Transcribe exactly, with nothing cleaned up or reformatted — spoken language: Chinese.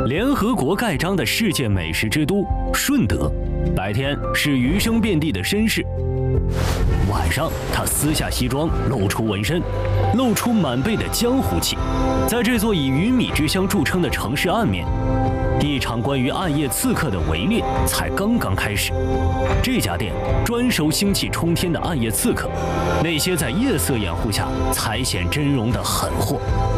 联合国盖章的世界美食之都顺德，白天是余生遍地的绅士，晚上他撕下西装，露出纹身，露出满背的江湖气。在这座以鱼米之乡著称的城市暗面，一场关于暗夜刺客的围猎才刚刚开始。这家店专收腥气冲天的暗夜刺客，那些在夜色掩护下才显真容的狠货。